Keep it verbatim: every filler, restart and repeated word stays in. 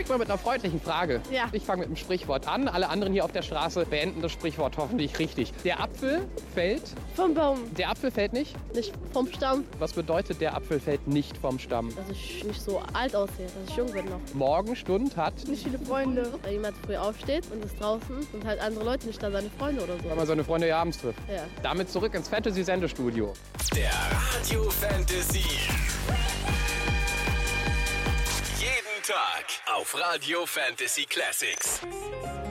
ich mal mit einer freundlichen Frage. Ja. Ich fange mit einem Sprichwort an. Alle anderen hier auf der Straße beenden das Sprichwort hoffentlich richtig. Der Apfel fällt... Vom Baum. Der Apfel fällt nicht? Nicht vom Stamm. Was bedeutet, der Apfel fällt nicht vom Stamm? Dass ich nicht so alt aussehe, dass ich jung bin noch. Morgenstund hat... Nicht viele Freunde. Weil jemand früh aufsteht und ist draußen und halt andere Leute nicht da, seine Freunde oder so. Weil man seine Freunde ja abends trifft. Ja. Damit zurück ins Fantasy-Sendestudio. Der Radio Fantasy. Jeden Tag auf Radio Fantasy Classics.